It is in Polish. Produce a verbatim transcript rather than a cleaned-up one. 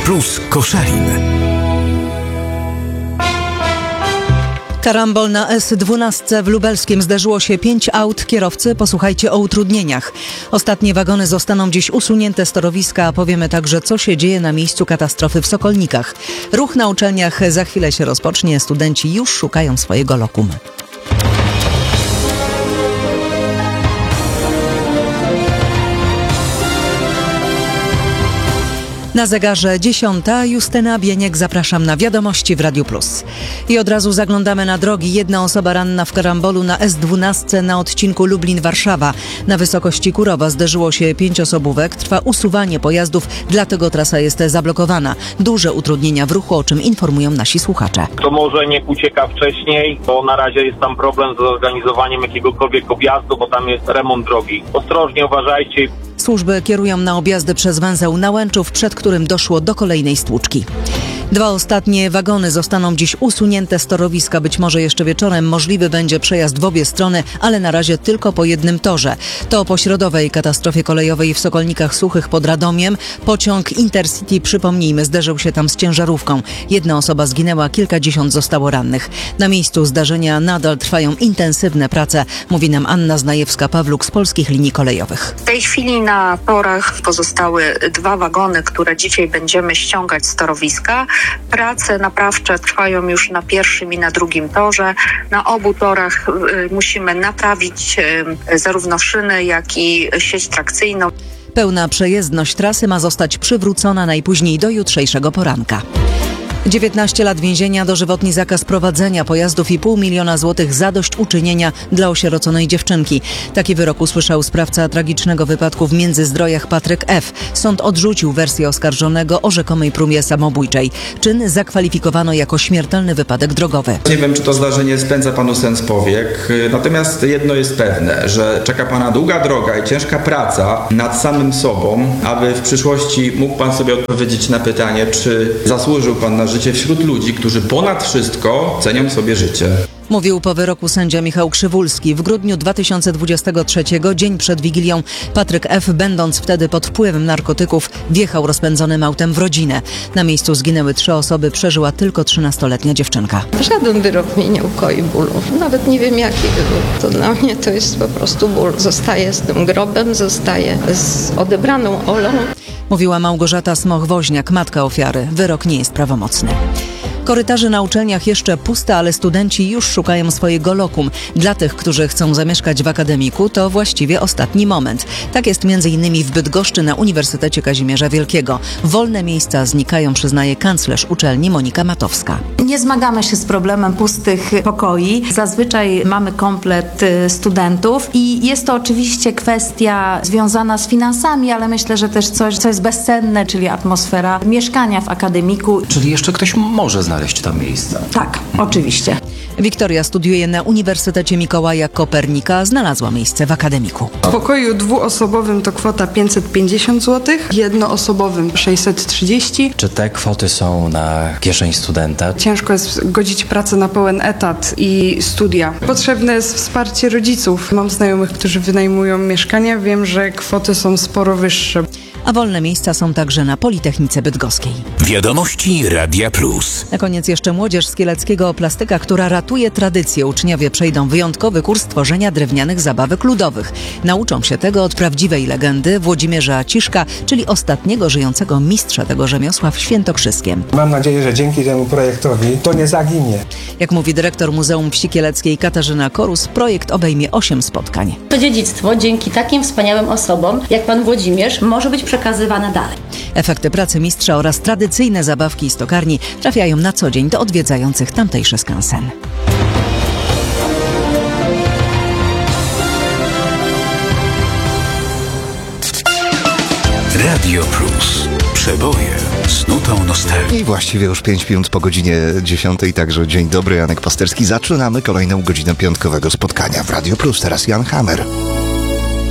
Plus Koszalin. Karambol na S dwanaście w Lubelskiem. Zdarzyło się pięć aut. Kierowcy, posłuchajcie o utrudnieniach. Ostatnie wagony zostaną dziś usunięte z torowiska, a powiemy także, co się dzieje na miejscu katastrofy w Sokolnikach. Ruch na uczelniach za chwilę się rozpocznie. Studenci już szukają swojego lokum. Na zegarze dziesiąta. Justyna Bieniek, zapraszam na wiadomości w Radiu Plus. I od razu zaglądamy na drogi. Jedna osoba ranna w karambolu na S dwanaście na odcinku Lublin-Warszawa. Na wysokości Kurowa zderzyło się pięć osobówek. Trwa usuwanie pojazdów, dlatego trasa jest zablokowana. Duże utrudnienia w ruchu, o czym informują nasi słuchacze. To może niech ucieka wcześniej, bo na razie jest tam problem z zorganizowaniem jakiegokolwiek objazdu, bo tam jest remont drogi. Ostrożnie uważajcie. Służby kierują na objazdy przez węzeł Nałęczów, przed którym doszło do kolejnej stłuczki. Dwa ostatnie wagony zostaną dziś usunięte z torowiska. Być może jeszcze wieczorem możliwy będzie przejazd w obie strony, ale na razie tylko po jednym torze. To po środowej katastrofie kolejowej w Sokolnikach Suchych pod Radomiem. Pociąg Intercity, przypomnijmy, zderzył się tam z ciężarówką. Jedna osoba zginęła, kilkadziesiąt zostało rannych. Na miejscu zdarzenia nadal trwają intensywne prace, mówi nam Anna Znajewska-Pawluk z Polskich Linii Kolejowych. W tej chwili na torach pozostały dwa wagony, które dzisiaj będziemy ściągać z torowiska. Prace naprawcze trwają już na pierwszym i na drugim torze. Na obu torach y, musimy naprawić y, zarówno szyny, jak i sieć trakcyjną. Pełna przejezdność trasy ma zostać przywrócona najpóźniej do jutrzejszego poranka. dziewiętnaście lat więzienia, dożywotni zakaz prowadzenia pojazdów i pół miliona złotych zadośćuczynienia dla osieroconej dziewczynki. Taki wyrok usłyszał sprawca tragicznego wypadku w Międzyzdrojach Patryk F. Sąd odrzucił wersję oskarżonego o rzekomej próbie samobójczej. Czyn zakwalifikowano jako śmiertelny wypadek drogowy. Nie wiem, czy to zdarzenie spędza panu sen z powiek, natomiast jedno jest pewne, że czeka pana długa droga i ciężka praca nad samym sobą, aby w przyszłości mógł pan sobie odpowiedzieć na pytanie, czy zasłużył pan na życie wśród ludzi, którzy ponad wszystko cenią sobie życie. Mówił po wyroku sędzia Michał Krzywulski. W grudniu dwa tysiące dwudziestego trzeciego, dzień przed Wigilią, Patryk F., będąc wtedy pod wpływem narkotyków, wjechał rozpędzonym autem w rodzinę. Na miejscu zginęły trzy osoby, przeżyła tylko trzynastoletnia dziewczynka. Żaden wyrok mnie nie ukoi bólu. Nawet nie wiem, jaki wyrok. To dla mnie to jest po prostu ból. Zostaję z tym grobem, zostaję z odebraną Olą. Mówiła Małgorzata Smoch-Woźniak, matka ofiary. Wyrok nie jest prawomocny. Korytarze na uczelniach jeszcze puste, ale studenci już szukają swojego lokum. Dla tych, którzy chcą zamieszkać w akademiku, to właściwie ostatni moment. Tak jest między innymi w Bydgoszczy na Uniwersytecie Kazimierza Wielkiego. Wolne miejsca znikają, przyznaje kanclerz uczelni Monika Matowska. Nie zmagamy się z problemem pustych pokoi. Zazwyczaj mamy komplet studentów i jest to oczywiście kwestia związana z finansami, ale myślę, że też coś, co jest bezcenne, czyli atmosfera mieszkania w akademiku. Czyli jeszcze ktoś może znaleźć tam miejsce? Tak, oczywiście. Wiktoria studiuje na Uniwersytecie Mikołaja Kopernika. Znalazła miejsce w akademiku. W pokoju dwuosobowym to kwota pięćset pięćdziesiąt złotych, jednoosobowym sześćset trzydzieści. Czy te kwoty są na kieszeń studenta? Ciężko jest godzić pracę na pełen etat i studia. Potrzebne jest wsparcie rodziców. Mam znajomych, którzy wynajmują mieszkania. Wiem, że kwoty są sporo wyższe. A wolne miejsca są także na Politechnice Bydgoskiej. Wiadomości Radia Plus. Na koniec jeszcze młodzież z Kieleckiego Plastyka, która ratuje tradycję. Uczniowie przejdą wyjątkowy kurs tworzenia drewnianych zabawek ludowych. Nauczą się tego od prawdziwej legendy Włodzimierza Ciszka, czyli ostatniego żyjącego mistrza tego rzemiosła w Świętokrzyskiem. Mam nadzieję, że dzięki temu projektowi to nie zaginie. Jak mówi dyrektor Muzeum Wsi Kieleckiej Katarzyna Korus, projekt obejmie osiem spotkań. To dziedzictwo dzięki takim wspaniałym osobom jak pan Włodzimierz może być przekazywane dalej. Efekty pracy mistrza oraz tradycyjne zabawki z tokarni trafiają na co dzień do odwiedzających tamtejszy skansen. Radio Plus. Przeboje z nutą nostalgii. I właściwie już pięć minut po godzinie dziesiątej, także dzień dobry, Janek Pasterski. Zaczynamy kolejną godzinę piątkowego spotkania w Radio Plus. Teraz Jan Hammer.